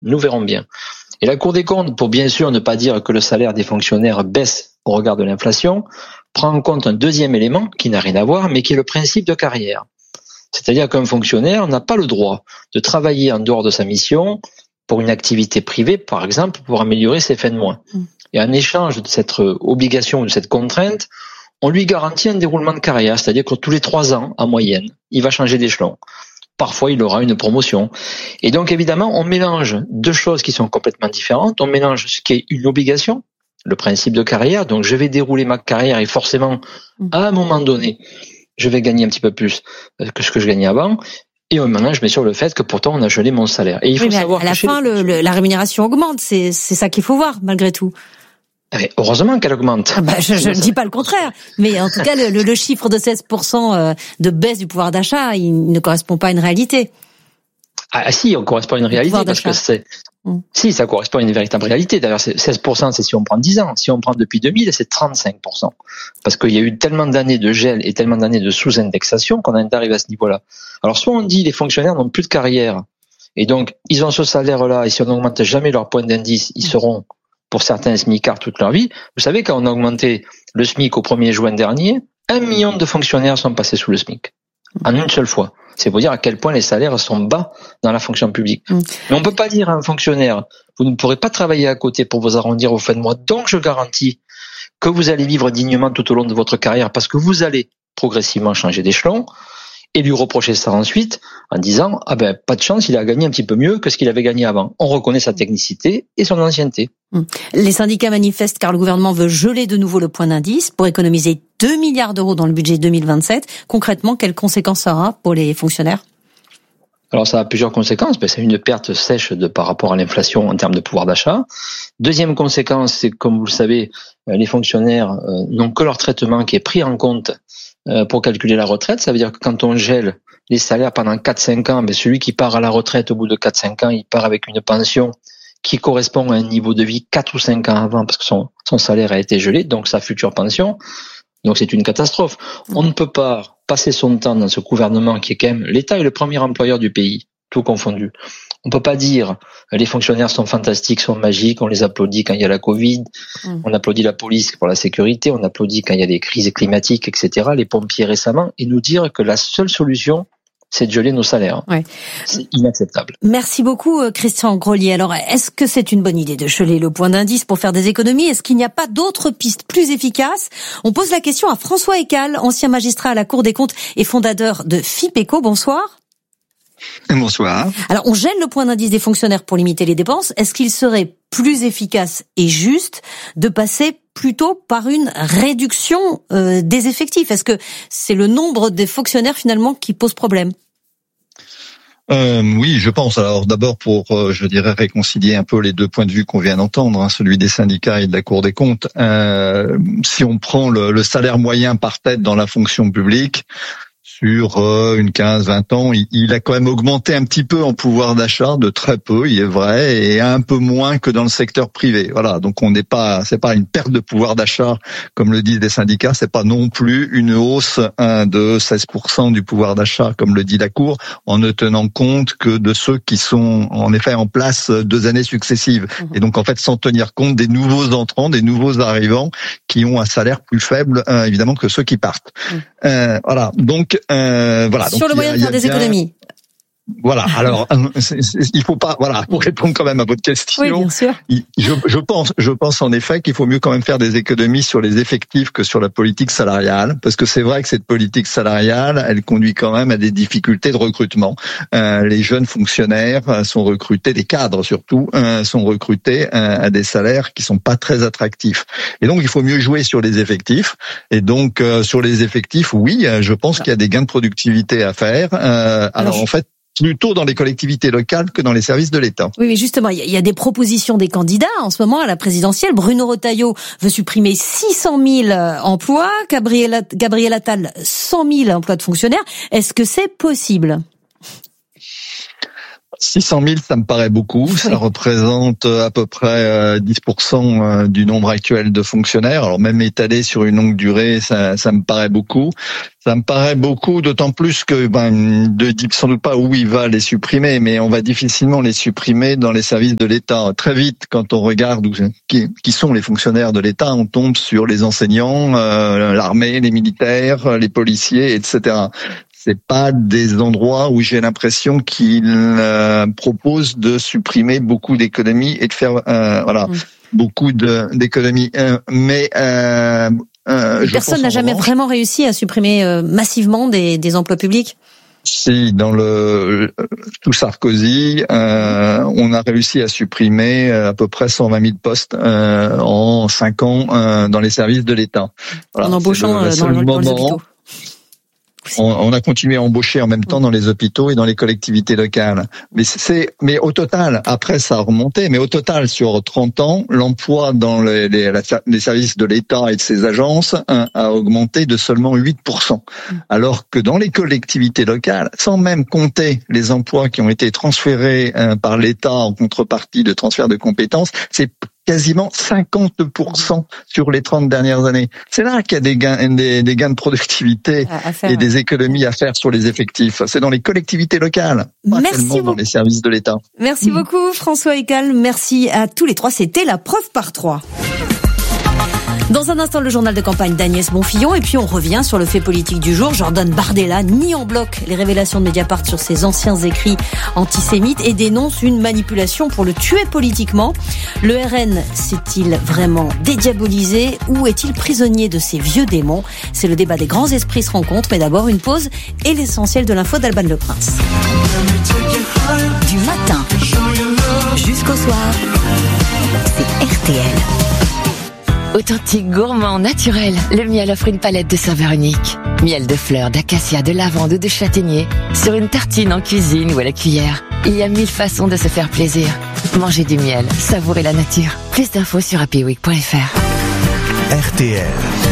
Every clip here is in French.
Nous verrons bien. Et la Cour des comptes, pour bien sûr ne pas dire que le salaire des fonctionnaires baisse au regard de l'inflation, prend en compte un deuxième élément qui n'a rien à voir, mais qui est le principe de carrière. C'est-à-dire qu'un fonctionnaire n'a pas le droit de travailler en dehors de sa mission pour une activité privée, par exemple, pour améliorer ses fins de mois. Et en échange de cette obligation, de cette contrainte, on lui garantit un déroulement de carrière, c'est-à-dire que tous les 3 ans, en moyenne, il va changer d'échelon. Parfois, il aura une promotion. Et donc, évidemment, on mélange deux choses qui sont complètement différentes. On mélange ce qui est une obligation, le principe de carrière. Donc, je vais dérouler ma carrière et forcément, à un moment donné, je vais gagner un petit peu plus que ce que je gagnais avant. Et maintenant, je mets sur le fait que pourtant, on a gelé mon salaire. Et il faut savoir à la fin, la rémunération augmente. C'est ça qu'il faut voir, malgré tout. Heureusement qu'elle augmente. Je ne dis pas le contraire, mais en tout cas, le chiffre de 16% de baisse du pouvoir d'achat, il ne correspond pas à une réalité. Ah si, on correspond à une réalité parce que si, ça correspond à une véritable réalité. D'ailleurs, 16%, c'est si on prend 10 ans. Si on prend depuis 2000, c'est 35%. Parce qu'il y a eu tellement d'années de gel et tellement d'années de sous-indexation qu'on en est arrivé à ce niveau-là. Alors, soit on dit les fonctionnaires n'ont plus de carrière et donc ils ont ce salaire-là et si on n'augmente jamais leur point d'indice, ils seront pour certains smicards toute leur vie. Vous savez, quand on a augmenté le SMIC au 1er juin dernier, 1 million de fonctionnaires sont passés sous le SMIC. En une seule fois. C'est pour dire à quel point les salaires sont bas dans la fonction publique. Mais on peut pas dire à un fonctionnaire, vous ne pourrez pas travailler à côté pour vous arrondir aux fins de mois, donc je garantis que vous allez vivre dignement tout au long de votre carrière parce que vous allez progressivement changer d'échelon, et lui reprocher ça ensuite en disant pas de chance, il a gagné un petit peu mieux que ce qu'il avait gagné avant. On reconnaît sa technicité et son ancienneté. Les syndicats manifestent car le gouvernement veut geler de nouveau le point d'indice pour économiser 2 milliards d'euros dans le budget 2027. Concrètement, quelles conséquences ça aura pour les fonctionnaires ? Alors ça a plusieurs conséquences. C'est une perte sèche par rapport à l'inflation en termes de pouvoir d'achat. Deuxième conséquence, c'est que comme vous le savez, les fonctionnaires n'ont que leur traitement qui est pris en compte pour calculer la retraite. Ça veut dire que quand on gèle les salaires pendant 4-5 ans, celui qui part à la retraite au bout de 4-5 ans, il part avec une pension qui correspond à un niveau de vie 4 ou 5 ans avant parce que son salaire a été gelé, donc sa future pension. Donc c'est une catastrophe. On ne peut pas passer son temps dans ce gouvernement qui est quand même, l'État est le premier employeur du pays, tout confondu. On peut pas dire les fonctionnaires sont fantastiques, sont magiques, on les applaudit quand il y a la Covid, on applaudit la police pour la sécurité, on applaudit quand il y a des crises climatiques, etc., les pompiers récemment, et nous dire que la seule solution, c'est de geler nos salaires. Ouais. C'est inacceptable. Merci beaucoup, Christian Grolier. Alors, est-ce que c'est une bonne idée de geler le point d'indice pour faire des économies ? Est-ce qu'il n'y a pas d'autres pistes plus efficaces ? On pose la question à François Ecal, ancien magistrat à la Cour des comptes et fondateur de FIPECO. Bonsoir. Bonsoir. Alors, on gèle le point d'indice des fonctionnaires pour limiter les dépenses. Est-ce qu'il serait plus efficace et juste de passer plutôt par une réduction des effectifs ? Est-ce que c'est le nombre des fonctionnaires finalement qui pose problème ? Oui, je pense. Alors d'abord pour, je dirais, réconcilier un peu les deux points de vue qu'on vient d'entendre, celui des syndicats et de la Cour des comptes. Si on prend le salaire moyen par tête dans la fonction publique, sur une 15-20 ans, il a quand même augmenté un petit peu en pouvoir d'achat, de très peu, il est vrai, et un peu moins que dans le secteur privé. Voilà, donc c'est pas une perte de pouvoir d'achat, comme le disent les syndicats, c'est pas non plus une hausse de 16% du pouvoir d'achat, comme le dit la Cour, en ne tenant compte que de ceux qui sont en effet en place 2 années successives. Et donc en fait, sans tenir compte des nouveaux entrants, des nouveaux arrivants, qui ont un salaire plus faible, évidemment, que ceux qui partent. Voilà, donc voilà. Sur le moyen de faire des économies. Voilà. Alors, il faut pas. Voilà, pour répondre quand même à votre question. Oui, bien sûr. Je pense en effet qu'il faut mieux quand même faire des économies sur les effectifs que sur la politique salariale, parce que c'est vrai que cette politique salariale, elle conduit quand même à des difficultés de recrutement. Les jeunes fonctionnaires sont recrutés, des cadres surtout, sont recrutés à des salaires qui sont pas très attractifs. Et donc, il faut mieux jouer sur les effectifs. Et donc, sur les effectifs, oui, je pense qu'il y a des gains de productivité à faire. Alors en fait, plutôt dans les collectivités locales que dans les services de l'État. Oui, mais justement, il y a des propositions des candidats en ce moment à la présidentielle. Bruno Retailleau veut supprimer 600 000 emplois, Gabriel Attal 100 000 emplois de fonctionnaires. Est-ce que c'est possible ? 600 000, ça me paraît beaucoup. Oui. Ça représente à peu près 10% du nombre actuel de fonctionnaires. Alors même étalé sur une longue durée, ça me paraît beaucoup. Ça me paraît beaucoup, d'autant plus que ne dit sans doute pas où il va les supprimer, mais on va difficilement les supprimer dans les services de l'État. Très vite, quand on regarde qui sont les fonctionnaires de l'État, on tombe sur les enseignants, l'armée, les militaires, les policiers, etc. C'est pas des endroits où j'ai l'impression qu'ils proposent de supprimer beaucoup d'économies et de faire beaucoup d'économies. Personne n'a jamais vraiment réussi à supprimer massivement des emplois publics. Si, sous Sarkozy, on a réussi à supprimer à peu près 120 000 postes en 5 ans dans les services de l'État. Voilà, en embauchant dans les hôpitaux. On a continué à embaucher en même temps dans les hôpitaux et dans les collectivités locales. Mais au total, après ça a remonté, mais au total, sur 30 ans, l'emploi dans les services de l'État et de ses agences a augmenté de seulement 8%. Alors que dans les collectivités locales, sans même compter les emplois qui ont été transférés par l'État en contrepartie de transfert de compétences, c'est quasiment 50% sur les 30 dernières années. C'est là qu'il y a des gains de productivité et des économies à faire sur les effectifs. C'est dans les collectivités locales, pas tellement dans les services de l'État. Merci beaucoup François Eccal, merci à tous les trois. C'était la preuve par 3. Dans un instant, le journal de campagne d'Agnès Bonfillon. Et puis, on revient sur le fait politique du jour. Jordan Bardella nie en bloc les révélations de Mediapart sur ses anciens écrits antisémites et dénonce une manipulation pour le tuer politiquement. Le RN s'est-il vraiment dédiabolisé ou est-il prisonnier de ses vieux démons? C'est le débat des grands esprits se rencontrent. Mais d'abord, une pause et l'essentiel de l'info d'Alban Le Prince. Du matin jusqu'au soir, c'est RTL. Authentique, gourmand, naturel, le miel offre une palette de saveurs uniques. Miel de fleurs, d'acacia, de lavande ou de châtaignier, sur une tartine en cuisine ou à la cuillère. Il y a 1000 façons de se faire plaisir. Mangez du miel, savourez la nature. Plus d'infos sur happyweek.fr. RTL.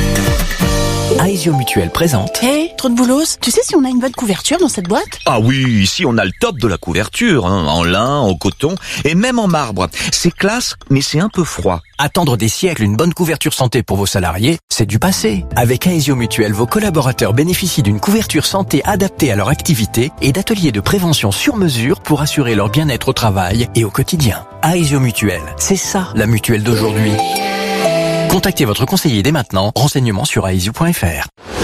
Aesio Mutuel présente. Hé, trop de boulos. Tu sais si on a une bonne couverture dans cette boîte? Ah oui, ici on a le top de la couverture, en lin, en coton et même en marbre. C'est classe, mais c'est un peu froid. Attendre des siècles une bonne couverture santé pour vos salariés, c'est du passé. Avec Aesio Mutuel, vos collaborateurs bénéficient d'une couverture santé adaptée à leur activité et d'ateliers de prévention sur mesure pour assurer leur bien-être au travail et au quotidien. Aesio Mutuel, c'est ça la mutuelle d'aujourd'hui. Contactez votre conseiller dès maintenant. Renseignements sur aesio.fr.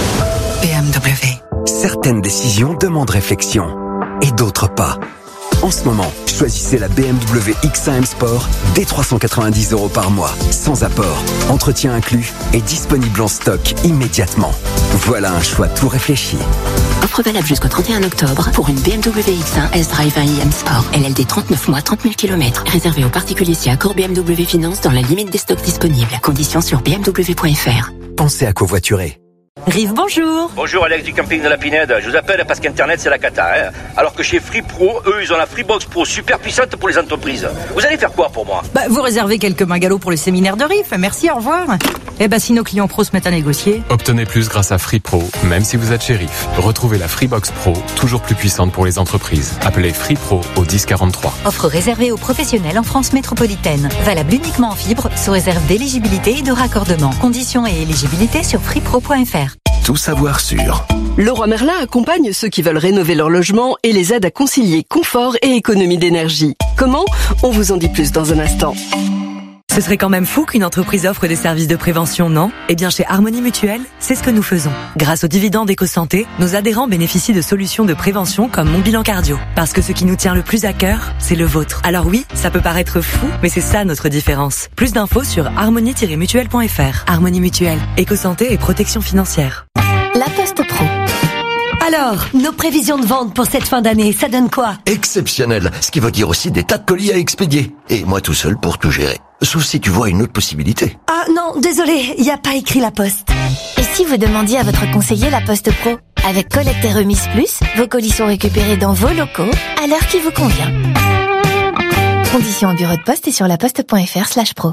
BMW. Certaines décisions demandent réflexion et d'autres pas. En ce moment, choisissez la BMW X1 M Sport dès 390 € par mois, sans apport, entretien inclus et disponible en stock immédiatement. Voilà un choix tout réfléchi. Offre valable jusqu'au 31 octobre pour une BMW X1 S-Drive 1i M Sport. LLD 39 mois, 30 000 km. Réservé aux particuliers si accord BMW Finance dans la limite des stocks disponibles. Conditions sur bmw.fr. Pensez à covoiturer. Rive, bonjour. Bonjour Alex du camping de la Pinède. Je vous appelle parce qu'Internet c'est la cata. Alors que chez Free Pro, eux ils ont la Freebox Pro super puissante pour les entreprises. Vous allez faire quoi pour moi? Vous réservez quelques bungalows pour le séminaire de Rive. Merci, au revoir. Si nos clients pros se mettent à négocier. Obtenez plus grâce à Free Pro, même si vous êtes chez Rive. Retrouvez la Freebox Pro, toujours plus puissante pour les entreprises. Appelez Free Pro au 1043. Offre réservée aux professionnels en France métropolitaine. Valable uniquement en fibre, sous réserve d'éligibilité et de raccordement. Conditions et éligibilité sur freepro.fr. Tout savoir sur. Leroy Merlin accompagne ceux qui veulent rénover leur logement et les aide à concilier confort et économie d'énergie. Comment? On vous en dit plus dans un instant. Ce serait quand même fou qu'une entreprise offre des services de prévention, non? Eh bien, chez Harmonie Mutuelle, c'est ce que nous faisons. Grâce aux dividendes EcoSanté, nos adhérents bénéficient de solutions de prévention comme Mon Bilan Cardio. Parce que ce qui nous tient le plus à cœur, c'est le vôtre. Alors oui, ça peut paraître fou, mais c'est ça notre différence. Plus d'infos sur harmonie-mutuelle.fr. Harmonie Mutuelle, EcoSanté et protection financière. La Poste Pro. Alors, nos prévisions de vente pour cette fin d'année, ça donne quoi? Exceptionnel, ce qui veut dire aussi des tas de colis à expédier. Et moi tout seul pour tout gérer. Sauf si tu vois une autre possibilité. Ah non, désolé, il n'y a pas écrit La Poste. Et si vous demandiez à votre conseiller La Poste Pro? Avec collecte et remise plus, vos colis sont récupérés dans vos locaux à l'heure qui vous convient. Conditions au bureau de poste et sur laposte.fr/pro.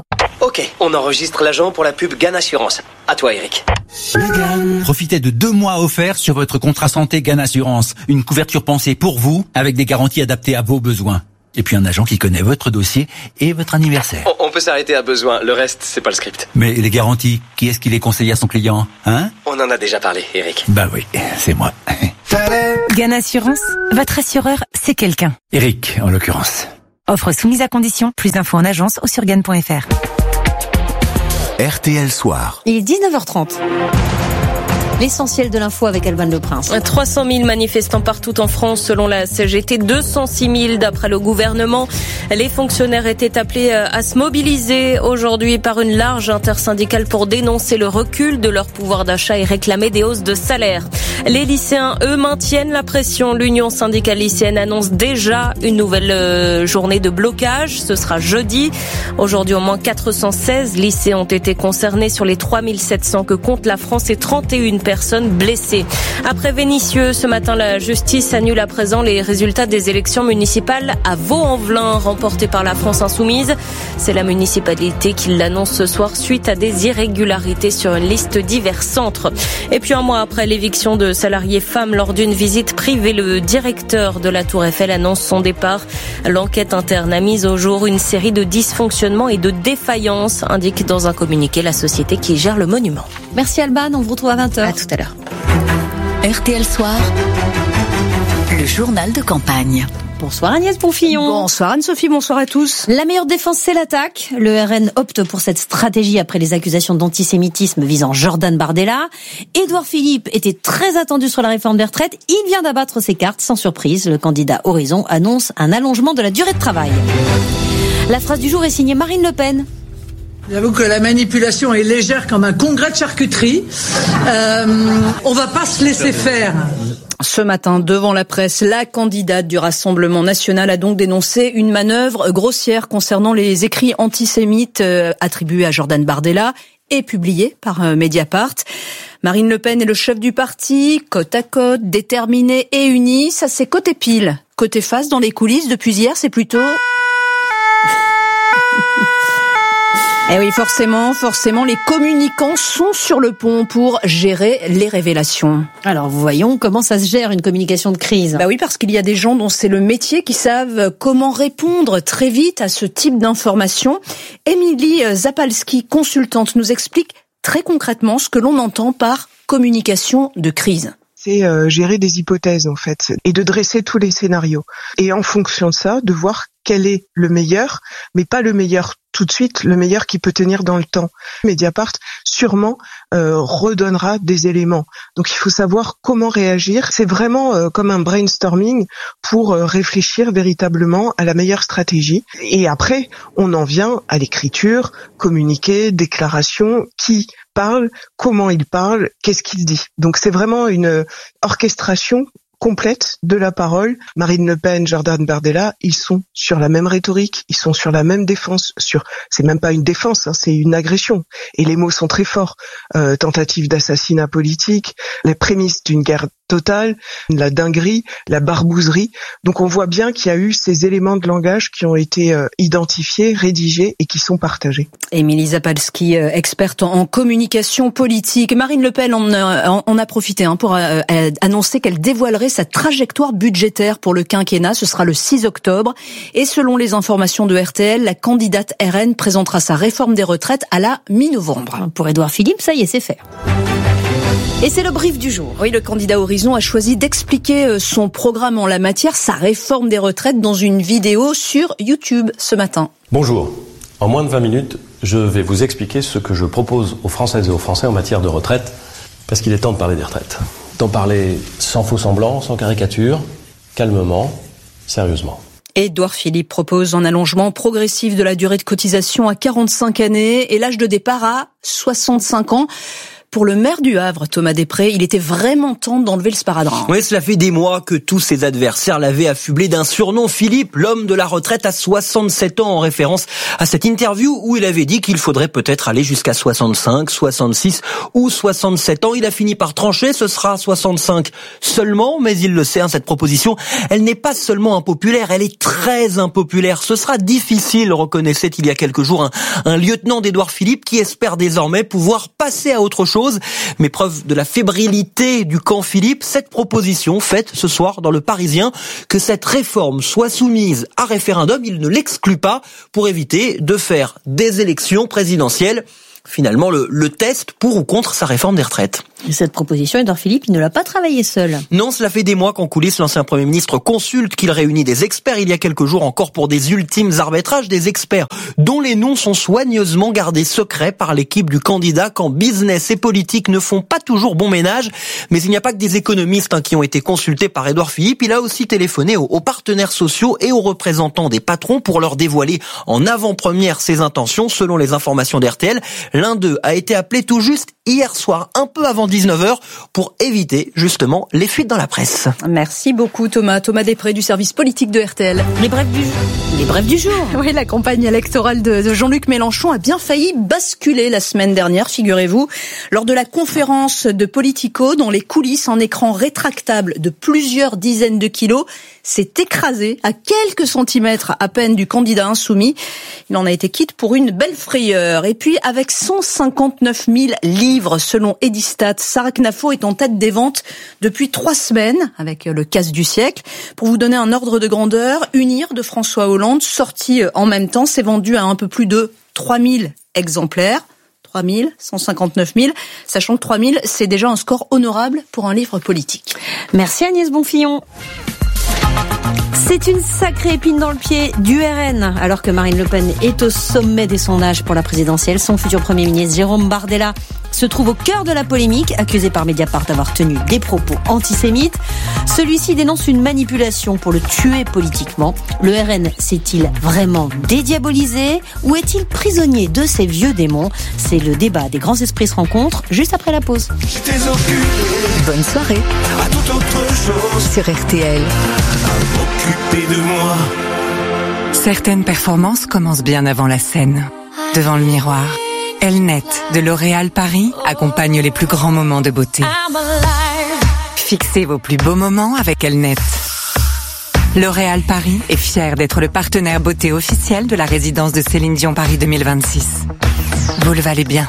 Ok, on enregistre l'agent pour la pub GAN Assurance. À toi, Eric. Profitez de 2 mois offerts sur votre contrat santé GAN Assurance. Une couverture pensée pour vous, avec des garanties adaptées à vos besoins. Et puis un agent qui connaît votre dossier et votre anniversaire. On peut s'arrêter à besoin, le reste, c'est pas le script. Mais les garanties, qui est-ce qui les conseille à son client, hein? On en a déjà parlé, Eric. Bah oui, c'est moi. GAN Assurance, votre assureur, c'est quelqu'un. Eric, en l'occurrence. Offre soumise à condition. Plus d'infos en agence ou sur GAN.fr. RTL Soir. Il est 19h30. L'essentiel de l'info avec Alban Le Prince. 300 000 manifestants partout en France selon la CGT, 206 000 d'après le gouvernement. Les fonctionnaires étaient appelés à se mobiliser aujourd'hui par une large intersyndicale pour dénoncer le recul de leur pouvoir d'achat et réclamer des hausses de salaire. Les lycéens, eux, maintiennent la pression. L'Union syndicale lycéenne annonce déjà une nouvelle journée de blocage. Ce sera jeudi. Aujourd'hui, au moins 416 lycées ont été concernés sur les 3700 que compte la France et 31 personnes blessées. Après Vénissieux, ce matin, la justice annule à présent les résultats des élections municipales à Vaux-en-Velin, remportées par la France Insoumise. C'est la municipalité qui l'annonce ce soir suite à des irrégularités sur une liste divers centres. Et puis un mois après l'éviction de salariés femmes lors d'une visite privée, le directeur de la Tour Eiffel annonce son départ. L'enquête interne a mis au jour une série de dysfonctionnements et de défaillances, indique dans un communiqué la société qui gère le monument. Merci Alban, on vous retrouve à 20h. À tout à l'heure. RTL Soir, le journal de campagne. Bonsoir Agnès Bonfillon. Bonsoir Anne-Sophie, bonsoir à tous. La meilleure défense, c'est l'attaque. Le RN opte pour cette stratégie après les accusations d'antisémitisme visant Jordan Bardella. Édouard Philippe était très attendu sur la réforme des retraites. Il vient d'abattre ses cartes, sans surprise. Le candidat Horizon annonce un allongement de la durée de travail. La phrase du jour est signée Marine Le Pen. J'avoue que la manipulation est légère comme un congrès de charcuterie. On va pas se laisser faire. Ce matin, devant la presse, la candidate du Rassemblement national a donc dénoncé une manœuvre grossière concernant les écrits antisémites attribués à Jordan Bardella et publiés par Mediapart. Marine Le Pen est le chef du parti, côte à côte, déterminé et uni. Ça, c'est côté pile. Côté face, dans les coulisses, depuis hier, c'est plutôt... Eh oui, forcément, les communicants sont sur le pont pour gérer les révélations. Alors, voyons comment ça se gère une communication de crise. Bah oui, parce qu'il y a des gens dont c'est le métier qui savent comment répondre très vite à ce type d'informations. Émilie Zapalski, consultante, nous explique très concrètement ce que l'on entend par communication de crise. C'est gérer des hypothèses en fait et de dresser tous les scénarios. Et en fonction de ça, de voir quel est le meilleur, mais pas le meilleur tout de suite, le meilleur qui peut tenir dans le temps. Mediapart sûrement redonnera des éléments. Donc il faut savoir comment réagir. C'est vraiment comme un brainstorming pour réfléchir véritablement à la meilleure stratégie. Et après, on en vient à l'écriture, communiquer, déclaration, qui parle, comment il parle, qu'est-ce qu'il dit. Donc c'est vraiment une orchestration complète de la parole. Marine Le Pen, Jordan Bardella, ils sont sur la même rhétorique, ils sont sur la même défense. C'est même pas une défense, hein, c'est une agression. Et les mots sont très forts. Tentative d'assassinat politique, les prémices d'une guerre totale, la dinguerie, la barbouzerie. Donc on voit bien qu'il y a eu ces éléments de langage qui ont été identifiés, rédigés et qui sont partagés. Émilie Zapalski, experte en communication politique. Marine Le Pen en a profité pour annoncer qu'elle dévoilerait sa trajectoire budgétaire pour le quinquennat. Ce sera le 6 octobre. Et selon les informations de RTL, la candidate RN présentera sa réforme des retraites à la mi-novembre. Pour Édouard Philippe, ça y est, c'est fait. Et c'est le brief du jour. Oui, le candidat Horizon a choisi d'expliquer son programme en la matière, sa réforme des retraites, dans une vidéo sur YouTube ce matin. Bonjour. En moins de 20 minutes, je vais vous expliquer ce que je propose aux Françaises et aux Français en matière de retraite, parce qu'il est temps de parler des retraites. D'en parler sans faux semblant, sans caricature, calmement, sérieusement. Édouard Philippe propose un allongement progressif de la durée de cotisation à 45 années et l'âge de départ à 65 ans. Pour le maire du Havre, Thomas Després, il était vraiment temps d'enlever le sparadrap. Oui, cela fait des mois que tous ses adversaires l'avaient affublé d'un surnom, Philippe, l'homme de la retraite à 67 ans, en référence à cette interview où il avait dit qu'il faudrait peut-être aller jusqu'à 65, 66 ou 67 ans. Il a fini par trancher, ce sera 65 seulement, mais il le sait, cette proposition, elle n'est pas seulement impopulaire, elle est très impopulaire. Ce sera difficile, reconnaissait il y a quelques jours un lieutenant d'Édouard Philippe qui espère désormais pouvoir passer à autre chose. Mais preuve de la fébrilité du camp Philippe, cette proposition faite ce soir dans Le Parisien, que cette réforme soit soumise à référendum, il ne l'exclut pas pour éviter de faire des élections présidentielles. Finalement, le test pour ou contre sa réforme des retraites. Et cette proposition, Édouard Philippe, il ne l'a pas travaillée seul. Non, cela fait des mois qu'en coulisses, l'ancien Premier ministre consulte, qu'il réunit des experts il y a quelques jours encore pour des ultimes arbitrages, des experts dont les noms sont soigneusement gardés secrets par l'équipe du candidat quand business et politique ne font pas toujours bon ménage. Mais il n'y a pas que des économistes qui ont été consultés par Édouard Philippe. Il a aussi téléphoné aux partenaires sociaux et aux représentants des patrons pour leur dévoiler en avant-première ses intentions, selon les informations d'RTL. L'un d'eux a été appelé tout juste hier soir, un peu avant 19h, pour éviter justement les fuites dans la presse. Merci beaucoup Thomas. Thomas Després du service politique de RTL. Les brèves du jour. Oui, la campagne électorale de Jean-Luc Mélenchon a bien failli basculer la semaine dernière, figurez-vous. Lors de la conférence de Politico, dans les coulisses, un écran rétractable de plusieurs dizaines de kilos s'est écrasé à quelques centimètres à peine du candidat insoumis. Il en a été quitte pour une belle frayeur. Et puis, avec 159 000 livres selon Edistat, Sarah Knafo est en tête des ventes depuis 3 semaines avec le casse du siècle. Pour vous donner un ordre de grandeur, Unir de François Hollande, sorti en même temps, s'est vendu à un peu plus de 3000 exemplaires. 3000, 159 000, sachant que 3000, c'est déjà un score honorable pour un livre politique. Merci Agnès Bonfillon. C'est une sacrée épine dans le pied du RN. Alors que Marine Le Pen est au sommet des sondages pour la présidentielle, son futur Premier ministre Jérôme Bardella se trouve au cœur de la polémique, accusé par Mediapart d'avoir tenu des propos antisémites. Celui-ci dénonce une manipulation pour le tuer politiquement. Le RN s'est-il vraiment dédiabolisé ou est-il prisonnier de ses vieux démons? C'est le débat des grands esprits se rencontrent juste après la pause. Bonne soirée à toute autre chose sur RTL. Occupé de moi. Certaines performances commencent bien avant la scène. Devant le miroir, Elnet de L'Oréal Paris accompagne les plus grands moments de beauté. Fixez vos plus beaux moments avec Elnet. L'Oréal Paris est fier d'être le partenaire beauté officiel de la résidence de Céline Dion Paris 2026. Vous le valez bien.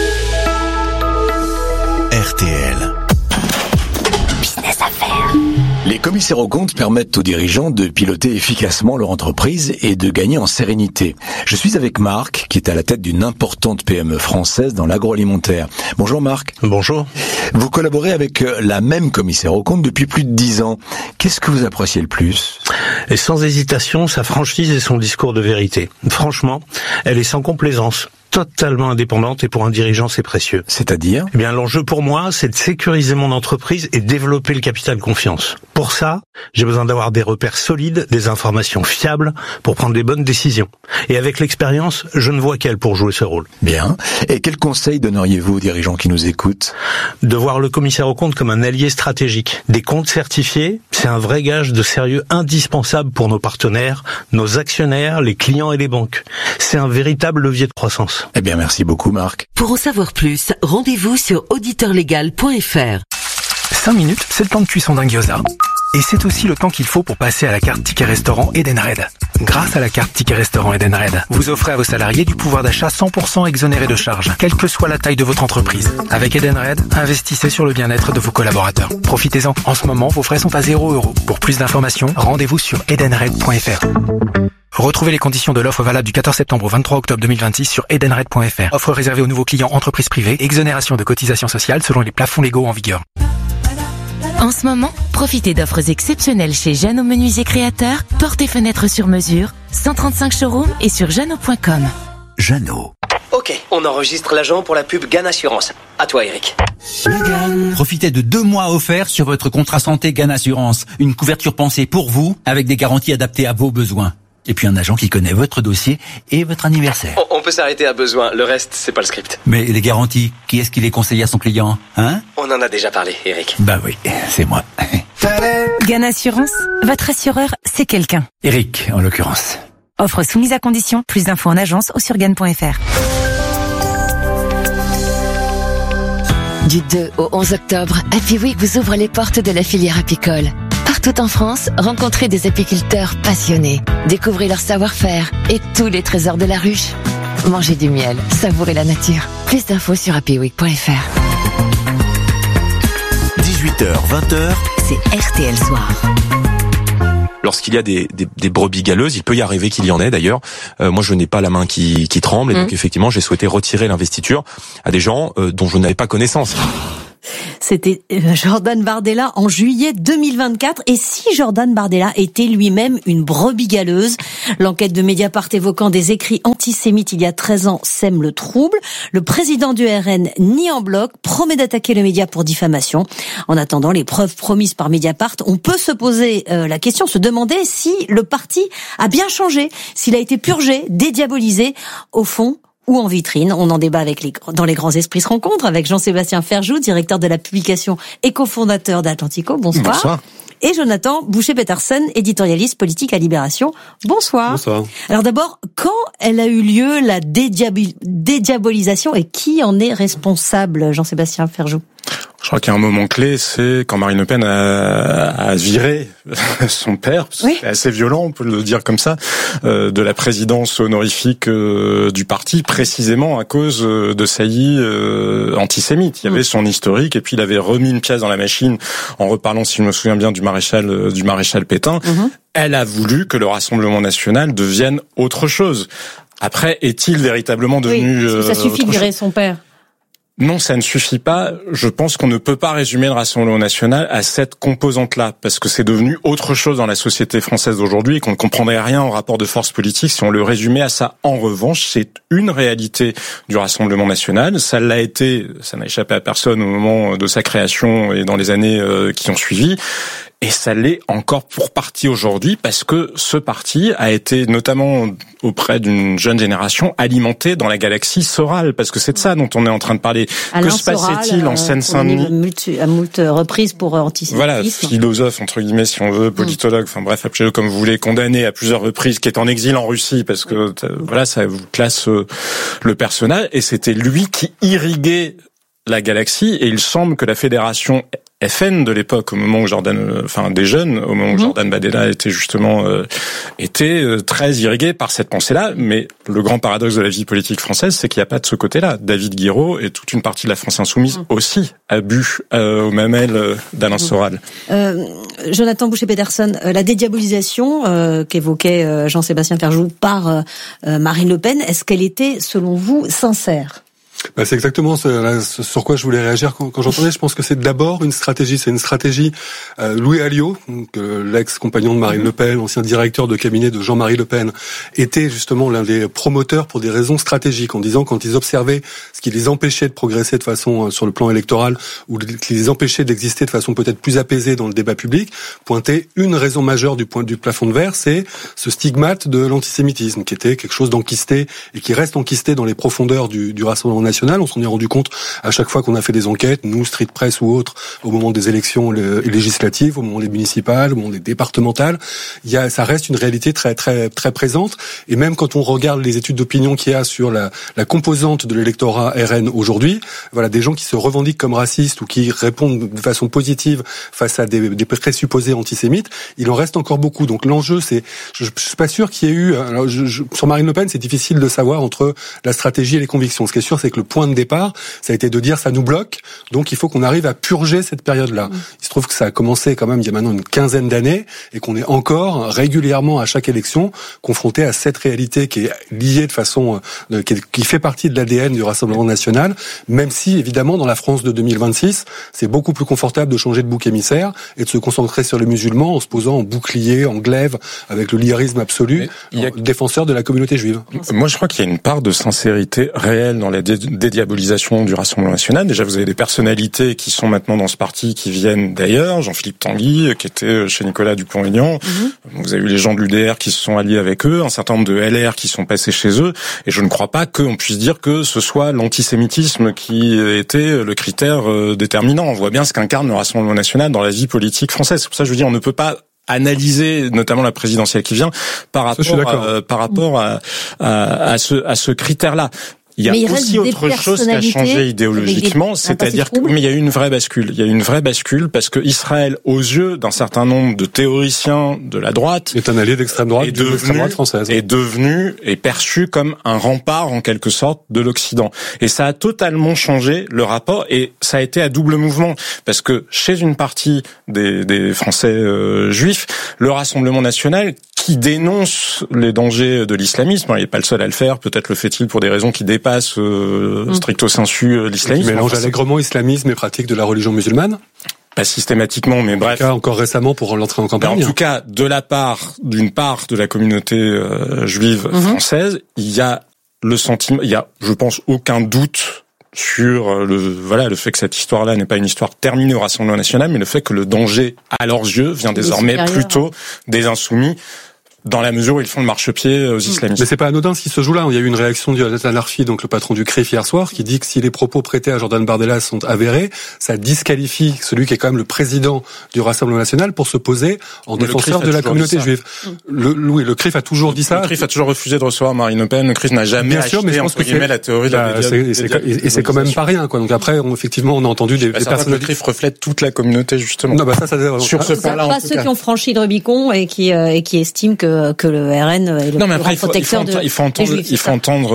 RTL. Business Affaires. Les commissaires aux comptes permettent aux dirigeants de piloter efficacement leur entreprise et de gagner en sérénité. Je suis avec Marc, qui est à la tête d'une importante PME française dans l'agroalimentaire. Bonjour Marc. Bonjour. Vous collaborez avec la même commissaire aux comptes depuis plus de 10 ans. Qu'est-ce que vous appréciez le plus ? Et sans hésitation, sa franchise et son discours de vérité. Franchement, elle est sans complaisance. Totalement indépendante et pour un dirigeant c'est précieux. C'est-à-dire ? Eh bien l'enjeu pour moi c'est de sécuriser mon entreprise et développer le capital confiance. Pour ça, j'ai besoin d'avoir des repères solides, des informations fiables pour prendre des bonnes décisions. Et avec l'expérience, je ne vois qu'elle pour jouer ce rôle. Bien. Et quels conseils donneriez-vous aux dirigeants qui nous écoutent ? De voir le commissaire aux comptes comme un allié stratégique. Des comptes certifiés, c'est un vrai gage de sérieux indispensable pour nos partenaires, nos actionnaires, les clients et les banques. C'est un véritable levier de croissance. Eh bien, merci beaucoup, Marc. Pour en savoir plus, rendez-vous sur auditeurlegal.fr. 5 minutes, c'est le temps de cuisson d'un gyoza. Et c'est aussi le temps qu'il faut pour passer à la carte Ticket Restaurant Edenred. Grâce à la carte Ticket Restaurant Edenred, vous offrez à vos salariés du pouvoir d'achat 100% exonéré de charges, quelle que soit la taille de votre entreprise. Avec Edenred, investissez sur le bien-être de vos collaborateurs. Profitez-en. En ce moment, vos frais sont à 0 €. Pour plus d'informations, rendez-vous sur edenred.fr. Retrouvez les conditions de l'offre valable du 14 septembre au 23 octobre 2026 sur edenred.fr. Offre réservée aux nouveaux clients entreprises privées. Exonération de cotisations sociales selon les plafonds légaux en vigueur. En ce moment, profitez d'offres exceptionnelles chez Jeannot Menuisier Créateurs, portes et fenêtres sur mesure, 135 showrooms et sur jeannot.com. Jeannot. Ok, on enregistre l'agent pour la pub GAN Assurance. À toi Eric. Profitez de 2 mois offerts sur votre contrat santé GAN Assurance. Une couverture pensée pour vous avec des garanties adaptées à vos besoins. Et puis un agent qui connaît votre dossier et votre anniversaire. On peut s'arrêter à besoin, le reste, c'est pas le script. Mais les garanties, qui est-ce qui les conseille à son client, hein? On en a déjà parlé, Eric. Bah oui, c'est moi. Gann Assurance, votre assureur, c'est quelqu'un. Eric, en l'occurrence. Offre soumise à condition. Plus d'infos en agence ou sur gann.fr. Du 2 au 11 octobre, Happy Week vous ouvre les portes de la filière apicole. Partout en France, rencontrez des apiculteurs passionnés. Découvrez leur savoir-faire et tous les trésors de la ruche. Mangez du miel, savourez la nature. Plus d'infos sur happyweek.fr. 18h, 20h, c'est RTL Soir. Lorsqu'il y a des brebis galeuses, il peut y arriver qu'il y en ait d'ailleurs. Moi, je n'ai pas la main qui tremble, et donc effectivement, j'ai souhaité retirer l'investiture à des gens dont je n'avais pas connaissance. C'était Jordan Bardella en juillet 2024. Et si Jordan Bardella était lui-même une brebis galeuse? L'enquête de Mediapart évoquant des écrits antisémites il y a 13 ans sème le trouble. Le président du RN nie en bloc, promet d'attaquer le média pour diffamation. En attendant les preuves promises par Mediapart, on peut se poser la question, se demander si le parti a bien changé, s'il a été purgé, dédiabolisé, au fond, ou en vitrine. On en débat dans les grands esprits se rencontrent avec Jean-Sébastien Ferjou, directeur de la publication et cofondateur d'Atlantico. Bonsoir. Bonsoir. Et Jonathan Boucher-Peterson, éditorialiste politique à Libération. Bonsoir. Bonsoir. Alors d'abord, quand elle a eu lieu la dédiabolisation et qui en est responsable, Jean-Sébastien Ferjou? Je crois qu'il y a un moment clé, c'est quand Marine Le Pen a viré son père, oui. C'est assez violent, on peut le dire comme ça, de la présidence honorifique du parti, précisément à cause de saillies antisémites. Il y avait son historique, et puis il avait remis une pièce dans la machine en reparlant, si je me souviens bien, du maréchal Pétain. Elle a voulu que le Rassemblement national devienne autre chose. Après, est-il véritablement devenu ça suffit de virer son père? Non, ça ne suffit pas. Je pense qu'on ne peut pas résumer le Rassemblement national à cette composante-là, parce que c'est devenu autre chose dans la société française d'aujourd'hui et qu'on ne comprendrait rien au rapport de force politique si on le résumait à ça. En revanche, c'est une réalité du Rassemblement national. Ça l'a été, ça n'a échappé à personne au moment de sa création et dans les années qui ont suivi. Et ça l'est encore pour partie aujourd'hui, parce que ce parti a été, notamment auprès d'une jeune génération, alimenté dans la galaxie Soral, parce que c'est de ça dont on est en train de parler. Alain que se passait-il en Seine-Saint-Denis? À moult reprises pour antisémitisme. Voilà, philosophe, entre guillemets, si on veut, politologue, enfin bref, appelez-le comme vous voulez, condamné à plusieurs reprises, qui est en exil en Russie, parce que, voilà, ça vous classe le personnage, et c'était lui qui irriguait la galaxie, et il semble que la fédération FN de l'époque, au moment où des jeunes, au moment où Jordan Bardella était justement très irrigué par cette pensée-là. Mais le grand paradoxe de la vie politique française, c'est qu'il n'y a pas de ce côté-là. David Guiraud et toute une partie de la France insoumise aussi a bu aux mamelles d'Alain Soral. Jonathan Boucher-Peterson, la dédiabolisation qu'évoquait Jean-Sébastien Ferjou par Marine Le Pen, est-ce qu'elle était, selon vous, sincère? C'est exactement sur quoi je voulais réagir quand j'entendais. Je pense que c'est d'abord une stratégie. C'est une stratégie. Louis Alliot, l'ex-compagnon de Marine Le Pen, ancien directeur de cabinet de Jean-Marie Le Pen, était justement l'un des promoteurs pour des raisons stratégiques, en disant quand ils observaient ce qui les empêchait de progresser de façon sur le plan électoral ou qui les empêchait d'exister de façon peut-être plus apaisée dans le débat public, pointait une raison majeure du plafond de verre, c'est ce stigmate de l'antisémitisme qui était quelque chose d'enquisté et qui reste enquisté dans les profondeurs du Rassemblement national. On s'en est rendu compte à chaque fois qu'on a fait des enquêtes, nous, Street Press ou autres, au moment des élections législatives, au moment des municipales, au moment des départementales. Ça reste une réalité très, très, très présente. Et même quand on regarde les études d'opinion qu'il y a sur la composante de l'électorat RN aujourd'hui, voilà, des gens qui se revendiquent comme racistes ou qui répondent de façon positive face à des présupposés antisémites, il en reste encore beaucoup. Donc l'enjeu, c'est, je suis pas sûr qu'il y ait eu, alors sur Marine Le Pen, c'est difficile de savoir entre la stratégie et les convictions. Ce qui est sûr, c'est que le point de départ, ça a été de dire ça nous bloque, donc il faut qu'on arrive à purger cette période-là. Il se trouve que ça a commencé quand même il y a maintenant une quinzaine d'années et qu'on est encore régulièrement à chaque élection confronté à cette réalité qui est liée de façon qui fait partie de l'ADN du Rassemblement national, même si évidemment dans la France de 2026, c'est beaucoup plus confortable de changer de bouc émissaire et de se concentrer sur les musulmans en se posant en bouclier, en glaive, avec le liérisme absolu, défenseur de la communauté juive. Moi je crois qu'il y a une part de sincérité réelle dans la dédiabolisation du Rassemblement national. Déjà, vous avez des personnalités qui sont maintenant dans ce parti, qui viennent d'ailleurs. Jean-Philippe Tanguy, qui était chez Nicolas Dupont-Aignan. Vous avez eu les gens de l'UDR qui se sont alliés avec eux, un certain nombre de LR qui sont passés chez eux. Et je ne crois pas qu'on puisse dire que ce soit l'antisémitisme qui était le critère déterminant. On voit bien ce qu'incarne le Rassemblement national dans la vie politique française. C'est pour ça que je veux dire, on ne peut pas analyser notamment la présidentielle qui vient par rapport à ce critère-là. Il y a aussi autre chose qui a changé idéologiquement, c'est-à-dire que mais il y a eu une vraie bascule. Il y a eu une vraie bascule parce que Israël, aux yeux d'un certain nombre de théoriciens de la droite, est un allié d'extrême droite, de l'extrême droite française, est perçu comme un rempart en quelque sorte de l'Occident. Et ça a totalement changé le rapport et ça a été à double mouvement parce que chez une partie des Français juifs, le Rassemblement national qui dénonce les dangers de l'islamisme, il n'est pas le seul à le faire, peut-être le fait-il pour des raisons qui dépassent stricto sensu l'islamisme. Qui mélange allègrement islamisme et pratique de la religion musulmane. Pas systématiquement, mais bref. Encore récemment pour l'entrée en campagne. En tout cas, d'une part de la communauté juive française, il y a le sentiment, il y a, je pense, aucun doute sur le fait que cette histoire-là n'est pas une histoire terminée au Rassemblement national, mais le fait que le danger, à leurs yeux, vient désormais plutôt des insoumis, dans la mesure où ils font le marchepied aux islamistes. Mais c'est pas anodin ce qui se joue là. Il y a eu une réaction de Jonathan Arfi, donc le patron du CRIF hier soir, qui dit que si les propos prêtés à Jordan Bardella sont avérés, ça disqualifie celui qui est quand même le président du Rassemblement national pour se poser en défenseur de la communauté juive. Le CRIF a toujours dit ça. Le CRIF a toujours refusé de recevoir Marine Le Pen. Le CRIF n'a jamais acheté, entre guillemets, la théorie de la et c'est quand même pas rien, quoi. Donc après, effectivement, on a entendu des personnes. Le CRIF reflète toute la communauté, justement. Non, sur ce point-là, pas ceux qui ont franchi le Rubicon et qui estiment que le RN est le plus grand protecteur de il faut entendre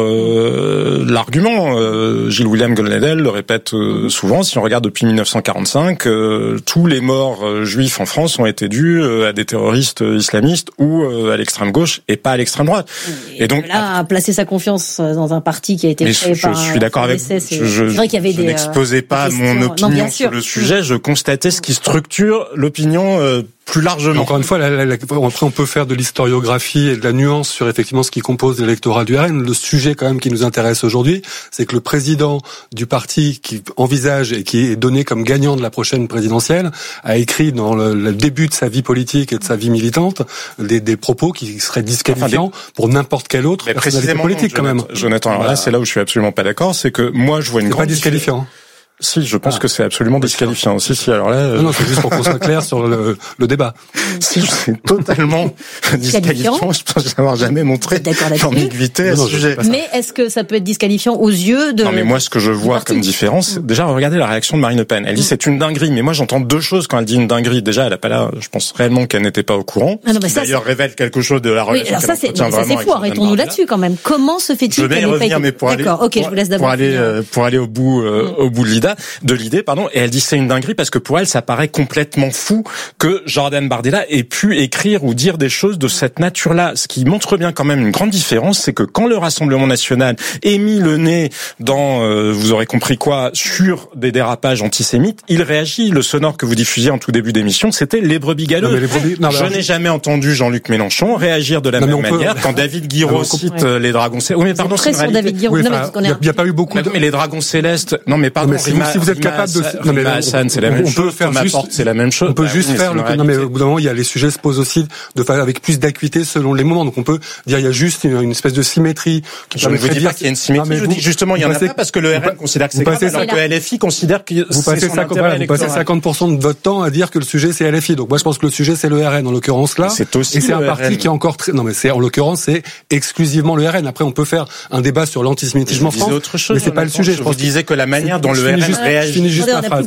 l'argument. Gilles William Goldnadel le répète souvent. Si on regarde depuis 1945, tous les morts juifs en France ont été dus à des terroristes islamistes ou à l'extrême gauche et pas à l'extrême droite. Et donc là, placer sa confiance dans un parti qui a été créé par. Je suis d'accord avec vous. C'est vrai qu'il y avait je n'exposais pas mon opinion sur le sujet. Je constatais ce qui structure l'opinion plus largement. Encore une fois, après on peut faire de l'historiographie et de la nuance sur effectivement ce qui compose l'électorat du RN. Le sujet quand même qui nous intéresse aujourd'hui, c'est que le président du parti qui envisage et qui est donné comme gagnant de la prochaine présidentielle a écrit dans le début de sa vie politique et de sa vie militante des propos qui seraient disqualifiants pour n'importe quelle autre personnalité politique quand même. Jonathan, alors là c'est là où je suis absolument pas d'accord, c'est que moi je vois une grande. C'est pas disqualifiant. Si, je pense que c'est absolument disqualifiant. Si, alors là... Non, c'est juste pour qu'on soit clair sur le débat. Si, c'est totalement disqualifiant. Je pense n'avoir jamais montré l'ambiguïté à ce sujet. Mais est-ce que ça peut être disqualifiant aux yeux de... Non, mais moi, ce que je vois comme différence, déjà, regardez la réaction de Marine Le Pen. Elle dit c'est une dinguerie. Mais moi, j'entends deux choses quand elle dit une dinguerie. Déjà, elle a pas là, je pense réellement qu'elle n'était pas au courant. Ah non, mais d'ailleurs, révèle quelque chose de la relation. Oui, alors ça, c'est fou. Arrêtons-nous là-dessus quand même. Comment se fait-il qu'elle n'ait pas été... mais pour aller, je vous laisse d'abord. Pour aller au bout de l'idée, et elle dit c'est une dinguerie parce que pour elle ça paraît complètement fou que Jordan Bardella ait pu écrire ou dire des choses de cette nature-là. Ce qui montre bien quand même une grande différence, c'est que quand le Rassemblement national ait mis le nez dans, vous aurez compris quoi, sur des dérapages antisémites, il réagit. Le sonore que vous diffusiez en tout début d'émission, c'était les brebis galeuses. Je n'ai jamais entendu Jean-Luc Mélenchon réagir de la même manière quand David Guiraud cite les dragons célestes. Oui, mais pardon, c'est une réalité. Il n'y a pas eu beaucoup mais les dragons célestes, non mais pardon, si vous êtes capable Hassan, c'est la même chose. C'est la même chose. On peut juste faire non mais au bout d'un moment, il y a les sujets se posent aussi de faire avec plus d'acuité selon les moments. Donc on peut dire il y a juste une espèce de symétrie. Je ne vous dis pas qu'il y a une symétrie. Je dis justement il y en a pas parce que le RN considère que c'est grave, alors que LFI considère que vous passez 50% de votre temps à dire que le sujet c'est LFI. Donc moi je pense que le sujet c'est le RN en l'occurrence là. C'est aussi et c'est un parti qui est encore très. Non mais c'est en l'occurrence c'est exclusivement le RN. Après on peut faire un débat sur l'antisémitisme en France. Mais c'est pas le sujet. Je vous disais que la manière dont le RN réagit.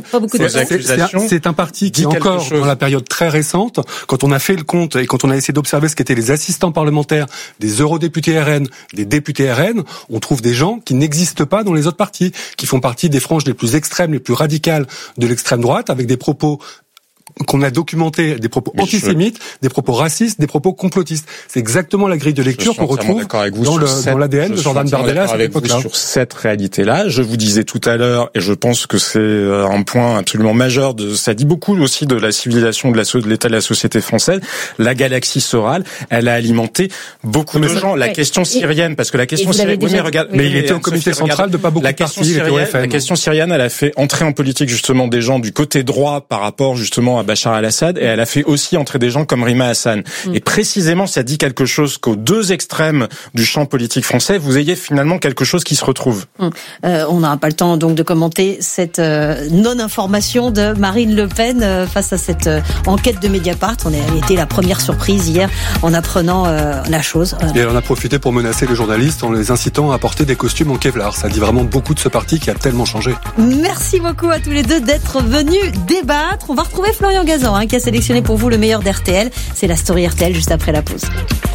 C'est un parti qui encore dans la période très récente, quand on a fait le compte et quand on a essayé d'observer ce qu'étaient les assistants parlementaires des eurodéputés RN, des députés RN, on trouve des gens qui n'existent pas dans les autres partis, qui font partie des franges les plus extrêmes, les plus radicales de l'extrême droite, avec des propos qu'on a documenté des propos antisémites, des propos racistes, des propos complotistes. C'est exactement la grille de lecture qu'on retrouve dans l'ADN de Jordan Bardella à cette époque-là. Sur cette réalité-là, je vous disais tout à l'heure, et je pense que c'est un point absolument majeur, ça dit beaucoup aussi de la civilisation, de l'état de la société française. La galaxie sorale, elle a alimenté beaucoup de gens. La question syrienne, parce que la question syrienne, mais il était au comité central de pas beaucoup de partis, il était au FN. La question syrienne, elle a fait entrer en politique justement des gens du côté droit par rapport justement à Bachar al-Assad, et elle a fait aussi entrer des gens comme Rima Hassan. Et précisément, ça dit quelque chose qu'aux deux extrêmes du champ politique français, vous ayez finalement quelque chose qui se retrouve. On n'aura pas le temps donc de commenter cette non-information de Marine Le Pen face à cette enquête de Mediapart. On a été la première surprise hier en apprenant la chose. Et elle en a profité pour menacer les journalistes en les incitant à porter des costumes en Kevlar. Ça dit vraiment beaucoup de ce parti qui a tellement changé. Merci beaucoup à tous les deux d'être venus débattre. On va retrouver Florian Gazan qui a sélectionné pour vous le meilleur d'RTL. C'est la story RTL juste après la pause.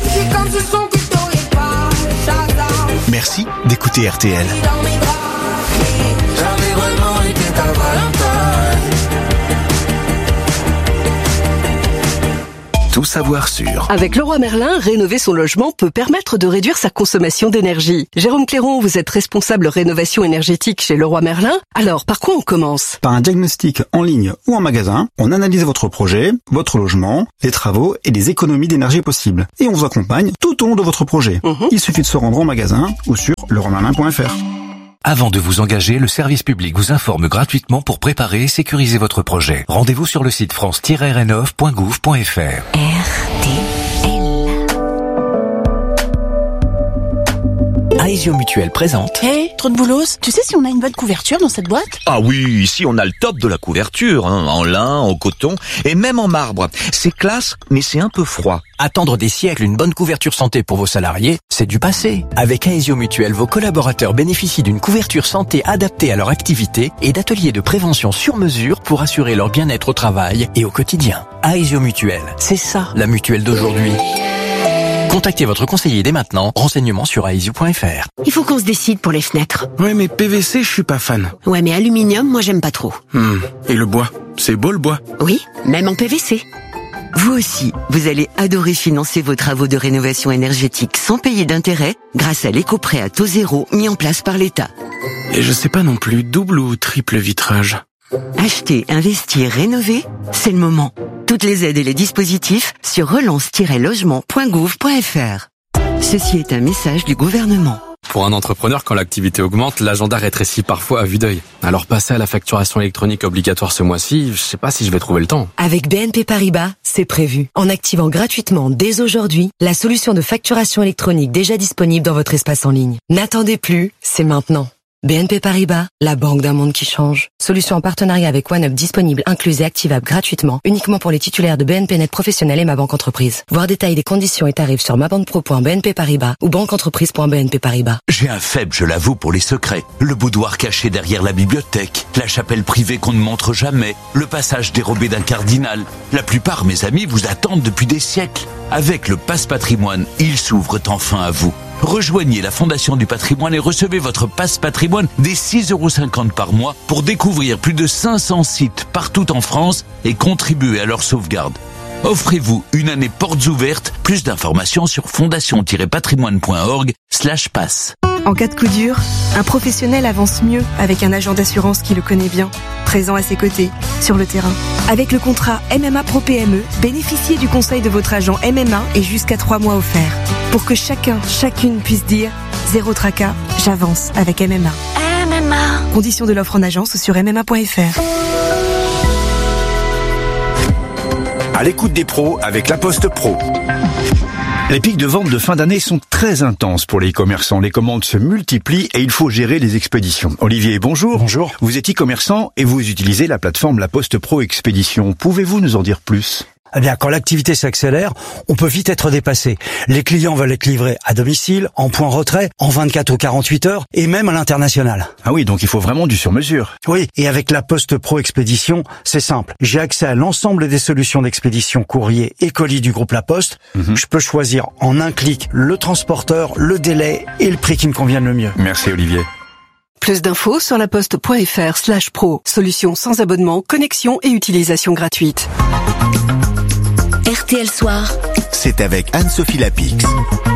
Merci d'écouter RTL. Tout savoir sur. Avec Leroy Merlin, rénover son logement peut permettre de réduire sa consommation d'énergie. Jérôme Cléron, vous êtes responsable rénovation énergétique chez Leroy Merlin. Alors, par quoi on commence ? Par un diagnostic en ligne ou en magasin. On analyse votre projet, votre logement, les travaux et les économies d'énergie possibles. Et on vous accompagne tout au long de votre projet. Il suffit de se rendre en magasin ou sur leroymerlin.fr. Avant de vous engager, le service public vous informe gratuitement pour préparer et sécuriser votre projet. Rendez-vous sur le site france-renov.gouv.fr. Aesio Mutuel présente. Trop de boulos. Tu sais si on a une bonne couverture dans cette boîte ? Ah oui, ici on a le top de la couverture, en lin, en coton et même en marbre. C'est classe, mais c'est un peu froid. Attendre des siècles une bonne couverture santé pour vos salariés, c'est du passé. Avec Aesio Mutuel, vos collaborateurs bénéficient d'une couverture santé adaptée à leur activité et d'ateliers de prévention sur mesure pour assurer leur bien-être au travail et au quotidien. Aesio Mutuel, c'est ça la mutuelle d'aujourd'hui. Contactez votre conseiller dès maintenant. Renseignements sur aesio.fr. Il faut qu'on se décide pour les fenêtres. Ouais, mais PVC, je suis pas fan. Ouais, mais aluminium, moi j'aime pas trop. Et le bois ? C'est beau le bois ? Oui, même en PVC. Vous aussi, vous allez adorer financer vos travaux de rénovation énergétique sans payer d'intérêt grâce à l'éco-prêt à taux zéro mis en place par l'État. Et je sais pas non plus, double ou triple vitrage ? Acheter, investir, rénover, c'est le moment. Toutes les aides et les dispositifs sur relance-logement.gouv.fr. Ceci est un message du gouvernement. Pour un entrepreneur, quand l'activité augmente, l'agenda rétrécit parfois à vue d'œil. Alors passer à la facturation électronique obligatoire ce mois-ci, je sais pas si je vais trouver le temps. Avec BNP Paribas, c'est prévu. En activant gratuitement dès aujourd'hui la solution de facturation électronique déjà disponible dans votre espace en ligne. N'attendez plus, c'est maintenant. BNP Paribas, la banque d'un monde qui change. Solution en partenariat avec OneUp disponible, incluse et activable gratuitement, uniquement pour les titulaires de BNP Net Professionnel et Ma Banque Entreprise. Voir détails des conditions et tarifs sur mabanquepro.bnp Paribas ou banqueentreprise.bnp Paribas. J'ai un faible, je l'avoue, pour les secrets. Le boudoir caché derrière la bibliothèque, la chapelle privée qu'on ne montre jamais, le passage dérobé d'un cardinal. La plupart, mes amis, vous attendent depuis des siècles. Avec le Passe Patrimoine, ils s'ouvrent enfin à vous. Rejoignez la Fondation du Patrimoine et recevez votre Passe Patrimoine dès 6,50 € par mois pour découvrir plus de 500 sites partout en France et contribuer à leur sauvegarde. Offrez-vous une année portes ouvertes. Plus d'informations sur fondation-patrimoine.org/passe. En cas de coup dur, un professionnel avance mieux avec un agent d'assurance qui le connaît bien, présent à ses côtés, sur le terrain. Avec le contrat MMA Pro PME, bénéficiez du conseil de votre agent MMA et jusqu'à 3 mois offerts. Pour que chacune puisse dire « Zéro tracas, j'avance avec MMA ». MMA. Conditions de l'offre en agence ou sur MMA.fr. À l'écoute des pros avec La Poste Pro. Les pics de vente de fin d'année sont très intenses pour les e-commerçants. Les commandes se multiplient et il faut gérer les expéditions. Olivier, bonjour. Bonjour. Vous êtes e-commerçant et vous utilisez la plateforme La Poste Pro Expédition. Pouvez-vous nous en dire plus ? Eh bien, quand l'activité s'accélère, on peut vite être dépassé. Les clients veulent être livrés à domicile, en point retrait, en 24 ou 48 heures, et même à l'international. Ah oui, donc il faut vraiment du sur-mesure. Oui, et avec la Poste Pro Expédition, c'est simple. J'ai accès à l'ensemble des solutions d'expédition courrier et colis du groupe La Poste. Je peux choisir en un clic le transporteur, le délai et le prix qui me convienne le mieux. Merci Olivier. Plus d'infos sur laposte.fr/pro. Solution sans abonnement, connexion et utilisation gratuite. RTL Soir. C'est avec Anne-Sophie Lapix.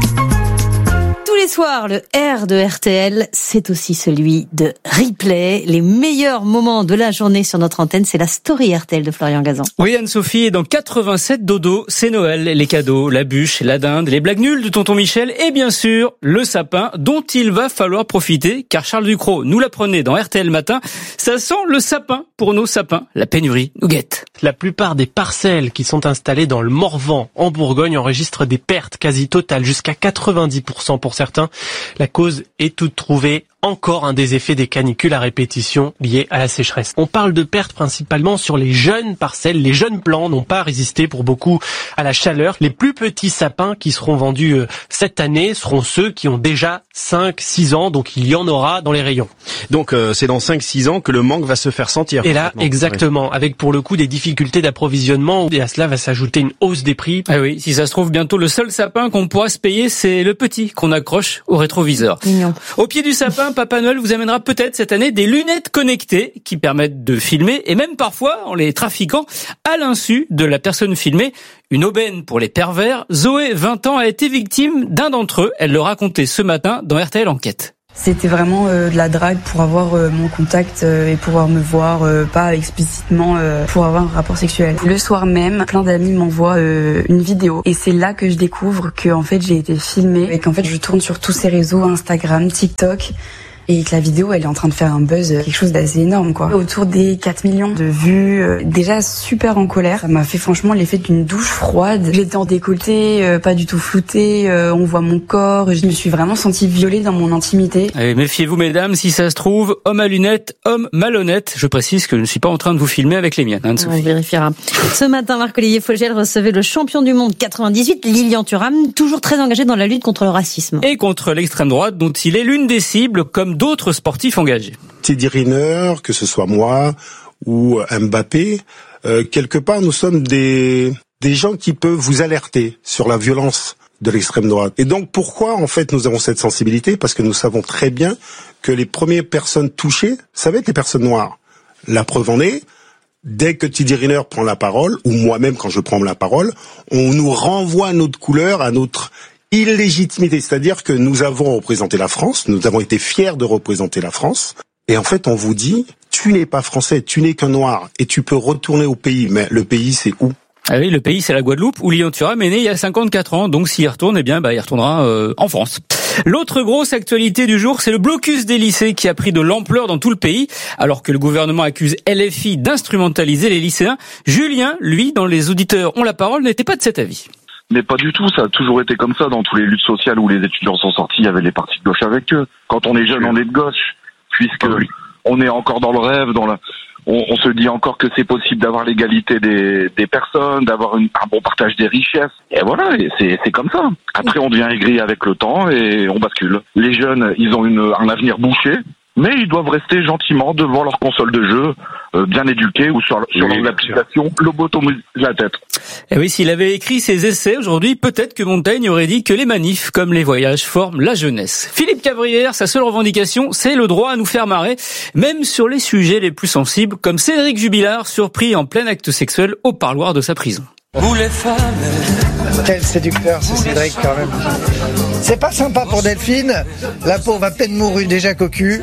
Tous les soirs, le R de RTL, c'est aussi celui de Replay. Les meilleurs moments de la journée sur notre antenne, c'est la story RTL de Florian Gazan. Oui, Anne-Sophie, et dans 87 dodo, c'est Noël, les cadeaux, la bûche, la dinde, les blagues nulles de tonton Michel et bien sûr, le sapin dont il va falloir profiter car Charles Ducrot nous l'apprenait dans RTL Matin. Ça sent le sapin pour nos sapins. La pénurie nous guette. La plupart des parcelles qui sont installées dans le Morvan, en Bourgogne, enregistrent des pertes quasi totales, jusqu'à 90% pour certains. La cause est toute trouvée. Encore un des effets des canicules à répétition liés à la sécheresse. On parle de pertes principalement sur les jeunes parcelles. Les jeunes plants n'ont pas résisté pour beaucoup à la chaleur. Les plus petits sapins qui seront vendus cette année seront ceux qui ont déjà 5-6 ans, donc il y en aura dans les rayons. Donc c'est dans 5-6 ans que le manque va se faire sentir. Et là, exactement, avec pour le coup des difficultés d'approvisionnement, et à cela va s'ajouter une hausse des prix. Ah oui, si ça se trouve, bientôt le seul sapin qu'on pourra se payer, c'est le petit qu'on accroche au rétroviseur. Mignon. Au pied du sapin, Papa Noël vous amènera peut-être cette année des lunettes connectées qui permettent de filmer et même parfois, en les trafiquant, à l'insu de la personne filmée. Une aubaine pour les pervers. Zoé, 20 ans, a été victime d'un d'entre eux. Elle le racontait ce matin dans RTL Enquête. C'était vraiment de la drague pour avoir mon contact et pouvoir me voir, pas explicitement pour avoir un rapport sexuel. Le soir même, plein d'amis m'envoient une vidéo et c'est là que je découvre que en fait j'ai été filmée et qu'en fait je tourne sur tous ces réseaux, Instagram, TikTok. Et que la vidéo, elle est en train de faire un buzz, quelque chose d'assez énorme, quoi. Autour des 4 millions de vues, déjà super en colère. Ça m'a fait franchement l'effet d'une douche froide. J'étais en décolleté, pas du tout floutée, on voit mon corps. Je me suis vraiment sentie violée dans mon intimité. Allez, méfiez-vous, mesdames, si ça se trouve, homme à lunettes, homme malhonnête. Je précise que je ne suis pas en train de vous filmer avec les miennes, Anne-Sophie. On vérifiera. Ce matin, Marc-Olivier Fogel recevait le champion du monde 98, Lilian Thuram, toujours très engagé dans la lutte contre le racisme. Et contre l'extrême droite, dont il est l'une des cibles, comme d'autres sportifs engagés. Teddy Riner, que ce soit moi ou Mbappé, quelque part nous sommes des gens qui peuvent vous alerter sur la violence de l'extrême droite. Et donc pourquoi en fait nous avons cette sensibilité? Parce que nous savons très bien que les premières personnes touchées, ça va être les personnes noires. La preuve en est, dès que Teddy Riner prend la parole, ou moi-même quand je prends la parole, on nous renvoie à notre couleur, à notre illégitimité, c'est-à-dire que nous avons représenté la France, nous avons été fiers de représenter la France, et en fait on vous dit, tu n'es pas français, tu n'es qu'un noir, et tu peux retourner au pays, mais le pays c'est où? Ah oui, le pays c'est la Guadeloupe, où Lilian Thuram est né il y a 54 ans, donc s'il y retourne, eh bien il retournera en France. L'autre grosse actualité du jour, c'est le blocus des lycées qui a pris de l'ampleur dans tout le pays, alors que le gouvernement accuse LFI d'instrumentaliser les lycéens. Julien, lui, dans Les Auditeurs ont la parole, n'était pas de cet avis. Mais pas du tout, ça a toujours été comme ça dans toutes les luttes sociales où les étudiants sont sortis, il y avait les partis de gauche avec eux. Quand on est jeune, on est de gauche, puisque on est encore dans le rêve, on se dit encore que c'est possible d'avoir l'égalité des personnes, d'avoir un bon partage des richesses. Et voilà, et c'est comme ça. Après, on devient aigri avec le temps et on bascule. Les jeunes, ils ont un avenir bouché, mais ils doivent rester gentiment devant leur console de jeu, bien éduqués, ou sur l'application lobotomise la tête. Et oui, s'il avait écrit ses essais aujourd'hui, peut-être que Montaigne aurait dit que les manifs, comme les voyages, forment la jeunesse. Philippe Cavrière, sa seule revendication, c'est le droit à nous faire marrer, même sur les sujets les plus sensibles, comme Cédric Jubilard, surpris en plein acte sexuel au parloir de sa prison. Vous les femmes. Quel séducteur ce Cédric quand même. C'est pas sympa pour Delphine, la pauvre à peine mourue déjà cocu.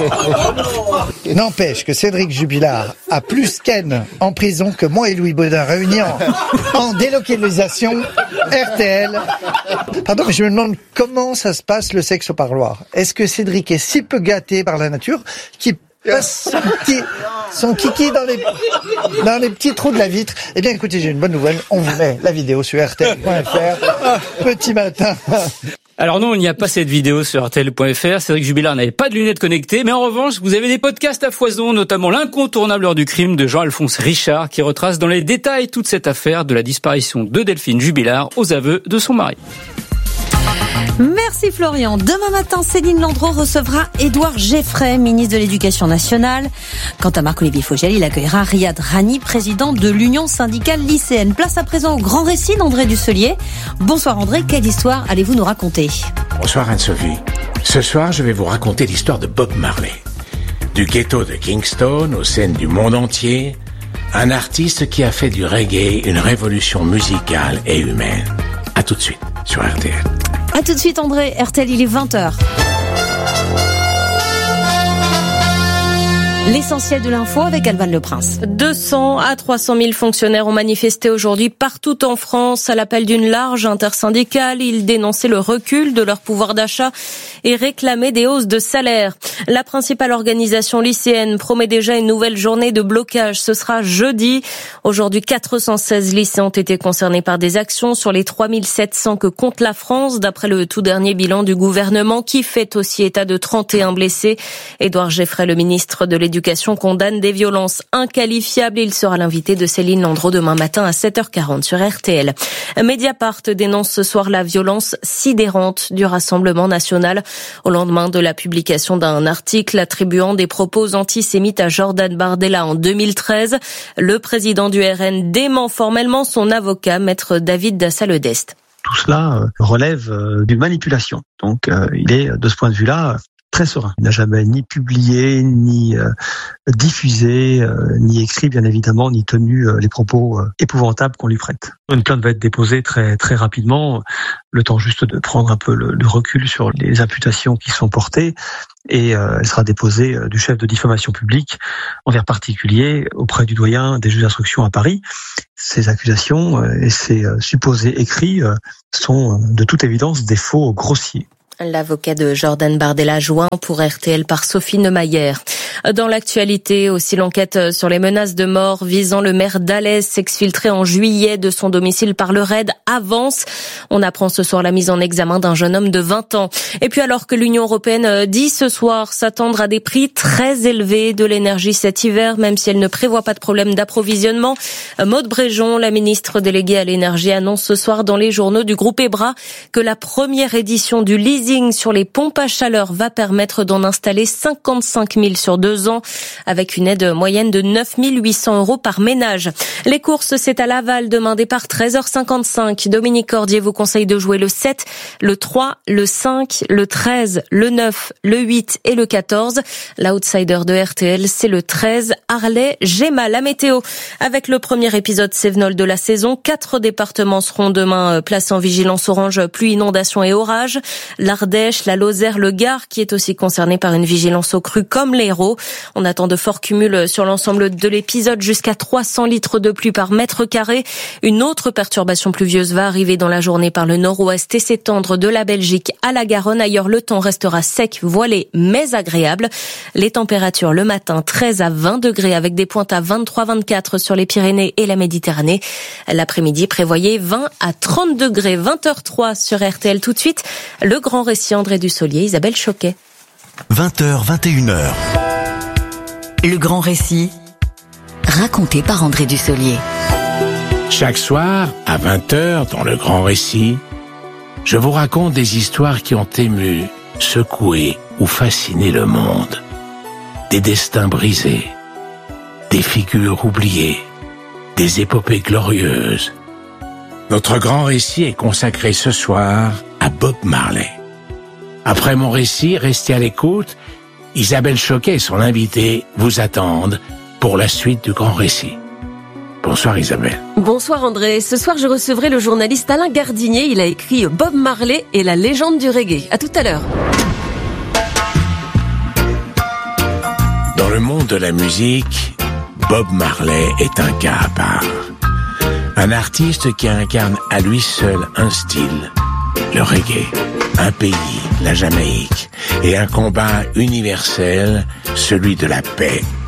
N'empêche que Cédric Jubilard a plus Ken en prison que moi et Louis Baudin réunis en délocalisation RTL. Pardon, mais je me demande comment ça se passe le sexe au parloir. Est-ce que Cédric est si peu gâté par la nature qu'il passe son kiki dans les petits trous de la vitre? Eh bien écoutez, j'ai une bonne nouvelle, on vous met la vidéo sur rtl.fr petit matin. Alors non, il n'y a pas cette vidéo sur RTL.fr. Cédric Jubilard n'avait pas de lunettes connectées, mais en revanche, vous avez des podcasts à foison, notamment l'incontournable Heure du crime de Jean-Alphonse Richard, qui retrace dans les détails toute cette affaire de la disparition de Delphine Jubilard aux aveux de son mari. Merci Florian. Demain matin, Céline Landreau recevra Édouard Geffray, ministre de l'Éducation nationale. Quant à Marc-Olivier Fogel, il accueillera Riyad Rani, président de l'Union syndicale lycéenne. Place à présent au grand récit d'André Dusselier. Bonsoir André, quelle histoire allez-vous nous raconter? Bonsoir Anne-Sophie. Ce soir, je vais vous raconter l'histoire de Bob Marley. Du ghetto de Kingston aux scènes du monde entier, Un artiste qui a fait du reggae une révolution musicale et humaine. À tout de suite sur RTL. À tout de suite André, RTL il est 20h. L'essentiel de l'info avec Alban Le Prince. 200 à 300 000 fonctionnaires ont manifesté aujourd'hui partout en France à l'appel d'une large intersyndicale. Ils dénonçaient le recul de leur pouvoir d'achat et réclamaient des hausses de salaire. La principale organisation lycéenne promet déjà une nouvelle journée de blocage. Ce sera jeudi. Aujourd'hui, 416 lycées ont été concernés par des actions sur les 3700 que compte la France, d'après le tout dernier bilan du gouvernement qui fait aussi état de 31 blessés. Édouard Geffray, le ministre de l'Éducation, condamne des violences inqualifiables. Il sera l'invité de Céline Landreau demain matin à 7h40 sur RTL. Mediapart dénonce ce soir la violence sidérante du Rassemblement national au lendemain de la publication d'un article attribuant des propos antisémites à Jordan Bardella en 2013. Le président du RN dément formellement son avocat, maître David Dassa-Ledest. Tout cela relève d'une manipulation. Donc il est, de ce point de vue-là, très serein. Il n'a jamais ni publié, ni diffusé, ni écrit, bien évidemment, ni tenu les propos épouvantables qu'on lui prête. Une plainte va être déposée très très rapidement, le temps juste de prendre un peu le recul sur les imputations qui sont portées, et elle sera déposée du chef de diffamation publique envers particulier auprès du doyen des juges d'instruction à Paris. Ces accusations et ces supposés écrits sont de toute évidence des faux grossiers. L'avocat de Jordan Bardella joint pour RTL par Sophie Neumayer. Dans l'actualité aussi, l'enquête sur les menaces de mort visant le maire d'Alès s'exfiltrait en juillet de son domicile par le RAID avance. On apprend ce soir la mise en examen d'un jeune homme de 20 ans. Et puis alors que l'Union européenne dit ce soir s'attendre à des prix très élevés de l'énergie cet hiver, même si elle ne prévoit pas de problème d'approvisionnement, Maude Bréjon, la ministre déléguée à l'énergie, annonce ce soir dans les journaux du groupe EBRA que la première édition du leasing sur les pompes à chaleur va permettre d'en installer 55 000 sur 2 ans, avec une aide moyenne de 9 800 € par ménage. Les courses, c'est à Laval, demain départ 13h55. Dominique Cordier vous conseille de jouer le 7, le 3, le 5, le 13, le 9, le 8 et le 14. L'outsider de RTL, c'est le 13, Arlay-Géma. La météo, avec le premier épisode Cévenol de la saison, 4 départements seront demain placés en vigilance orange, pluie, inondation et orage. L'Ardèche, la Lozère, le Gard, qui est aussi concerné par une vigilance aux crues comme l'Hérault. On attend de forts cumuls sur l'ensemble de l'épisode, jusqu'à 300 litres de pluie par mètre carré. Une autre perturbation pluvieuse va arriver dans la journée par le nord-ouest et s'étendre de la Belgique à la Garonne. Ailleurs, le temps restera sec, voilé, mais agréable. Les températures le matin, 13 à 20 degrés avec des pointes à 23-24 sur les Pyrénées et la Méditerranée. L'après-midi, prévoyez 20 à 30 degrés, 20h03 sur RTL. Tout de suite, le grand récit André Dussolier, Isabelle Choquet. 20h, 21h. Le grand récit, raconté par André Dussolier. Chaque soir, à 20h, dans le grand récit, je vous raconte des histoires qui ont ému, secoué ou fasciné le monde. Des destins brisés, des figures oubliées, des épopées glorieuses. Notre grand récit est consacré ce soir à Bob Marley. Après mon récit, restez à l'écoute. Isabelle Choquet et son invité vous attendent pour la suite du grand récit. Bonsoir Isabelle. Bonsoir André. Ce soir, je recevrai le journaliste Alain Gardinier. Il a écrit Bob Marley et la légende du reggae. À tout à l'heure. Dans le monde de la musique, Bob Marley est un cas à part. Un artiste qui incarne à lui seul un style, le reggae, un pays, la Jamaïque, et un combat universel, celui de la paix